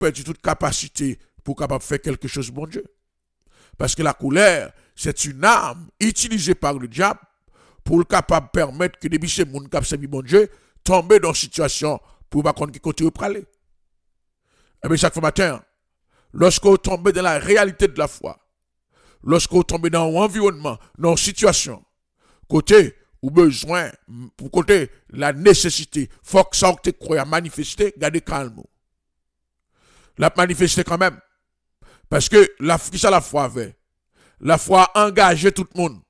perdu toute capacité pour capable faire quelque chose, bon Dieu. Parce que la colère, c'est une arme utilisée par le diable pour le capable permettre que des biches moun qui servi bon Dieu tomber dans une situation pour pas qu'on qui continue à aller. Et bien chaque matin, lorsque vous tombez dans la réalité de la foi, lorsque vous tombez dans un environnement, dans une situation, côté ou besoin, pour côté la nécessité, faut que ça te croit à manifester, gardez calme. La manifester quand même. Parce que qui ça la foi avait? La foi a engagé tout le monde.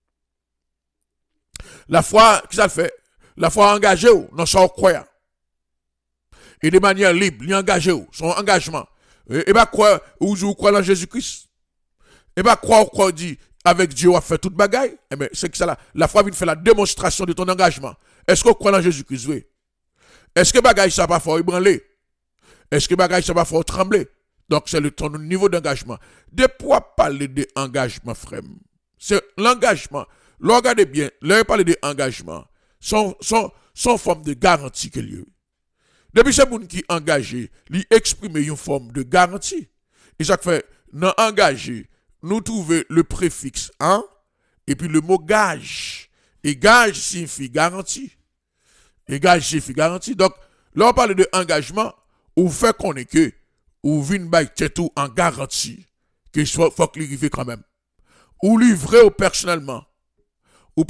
La foi, qui ça le fait? La foi a engagé dans son croyant. Et de manière libre, il a engagé son engagement. Et pas quoi, ou croire en Jésus-Christ. Et pas croire dit avec Dieu, on a fait toute bagaille. Eh bien, c'est que ça la foi vient faire la démonstration de ton engagement. Est-ce qu'on croit en Jésus-Christ? Oui. Est-ce que bagaille ça va faire ébranler? Est-ce que bagaille ça va faire trembler? Donc, c'est ton niveau d'engagement. De quoi parler d'engagement, frère? C'est l'engagement. Regardez bien, là, parler d'engagement. Son forme de garantie que lieu. Depuis ce monde qui est engagé, lui exprimer une forme de garantie. Et ça fait, dans engagé, nous trouvons le préfixe en, et puis le mot gage. Et gage signifie garantie. Et gage signifie garantie. Donc, là, on parle de engagement, ou fait qu'on est que, ou vin bay tout en garantie, que faut qu'il arrive quand même. Ou livrer personnellement. Ou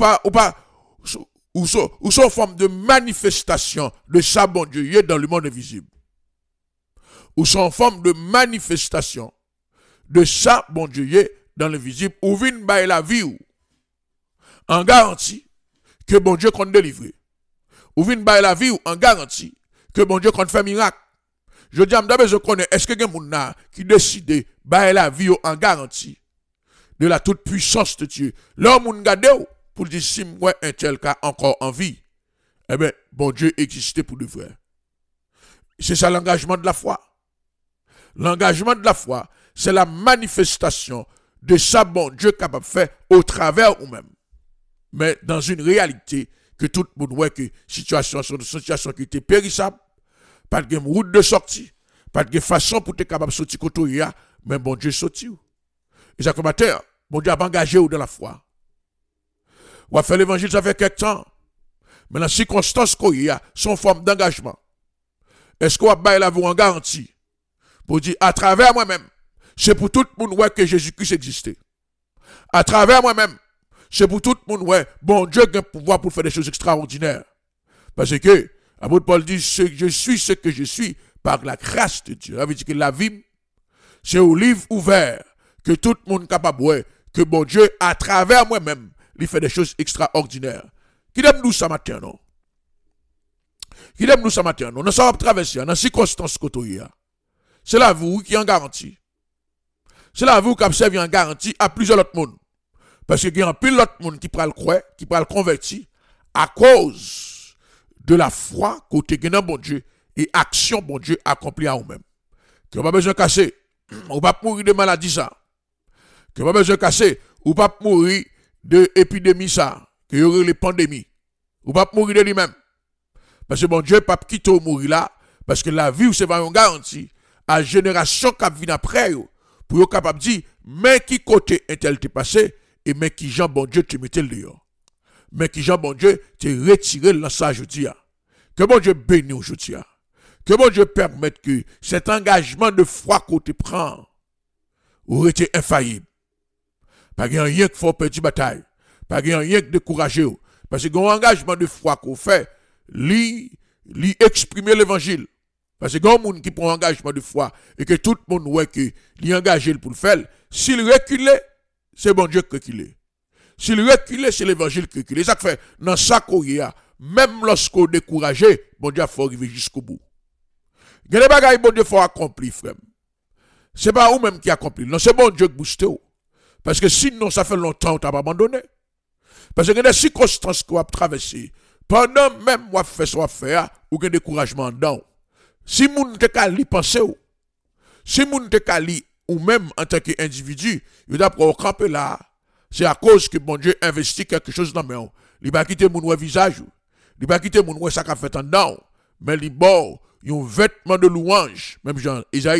son forme de manifestation de sa bon Dieu dans le monde invisible. Ou son forme de manifestation de sa bon Dieu dans le visible, ou vin bay la vie ou en garantie que bon Dieu compte délivrer. Ou vin bay la vie ou en garantie que bon Dieu compte faire miracle. Je dis à m'dame, je connais, est-ce que quelqu'un qui décide bay la vie ou en garantie de la toute puissance de Dieu. L'homme moun gade ou pour dire si moi un tel cas encore en vie. Eh bien, bon Dieu existait pour de vrai. C'est ça l'engagement de la foi. L'engagement de la foi, c'est la manifestation de ça bon Dieu capable de faire au travers ou même. Mais dans une réalité que tout le monde voit que situation sont une situation qui était périssable, pas de route de sortie, pas de façon pour être capable de sortir côté, mais bon Dieu sorti. Et ça comme matin, bon Dieu a engagé dans la foi. On a fait l'évangile ça fait quelque temps. Mais dans les circonstances qu'il y a, son forme d'engagement. Est-ce qu'on va la vie en garantie? Pour dire, à travers moi-même, c'est pour tout le monde que Jésus-Christ existait. À travers moi-même, c'est pour tout le monde, bon Dieu a le pouvoir pour faire des choses extraordinaires. Parce que, l'apôtre Paul dit, je suis ce que je suis par la grâce de Dieu. Ça veut dire que la vie, c'est au livre ouvert que tout le monde est capable, que bon Dieu, à travers moi-même, il fait des choses extraordinaires. Qui aime nous ce matin, non? Qui aime nous ce matin, non? Nous sommes traversés dans les circonstances côté. C'est la vous qui en garantie. C'est la vous qui a servi en garantie à plusieurs autres mondes. Parce qu'il y a un pile d'autres monde qui prend le croire, qui prend le converti à cause de la foi côté gagnant bon Dieu et action bon Dieu accomplie à vous-même. Que vous pas besoin de casser, ou pas mourir de maladie ça. Que vous pas besoin de casser, ou pas mourir de épidémie ça, que y aurait les pandémies. Ou pas mourir de lui-même. Parce que bon Dieu pas quitter ou mourir là, parce que la vie c'est vraiment garantie à la génération qui vient après pour être capable de dire mais qui côté est-elle passé et mais qui Jean bon Dieu te mettait le dehors. Mais qui Jean bon Dieu te retiré dans ça aujourd'hui. Que bon Dieu bénisse aujourd'hui. Que bon Dieu permette que cet engagement de foi qu'on te prend ou été infaillible. Pas rien qu'il faut perdre bataille. Pas rien que décourager. Parce que un engagement de foi qu'on fait, lui exprimer l'évangile. Parce que quand un monde qui prend un engagement de foi et que tout le monde voit qu'il est engagé pour le faire, s'il recule, c'est bon Dieu qui recule. S'il recule, c'est l'évangile qui recule. Ça fait, dans ça qu'on y a, même lorsqu'on est découragé, bon Dieu faut arriver jusqu'au bout. Il y a des bagailles bon Dieu faut accomplir, frère. C'est pas vous-même qui accomplit. Non, c'est bon Dieu qui booste. Parce que sinon, ça fait longtemps que tu n'as pas abandonné. Parce que il y a des circonstances qu'on a traversées. Pendant même moi fait ce qu'on fait, ou qu'il y a découragement dedans. Si moun te kali pense ou, si moun te kali ou même en tant qu'individu, il doit pouvoir camper là. C'est à cause que bon Dieu investit quelque chose dans moi. Il va quitter mon visage. Il va quitter mon ça qu'a fait en dedans. Mais il bon un vêtement de louange. Même Jean, Isaïe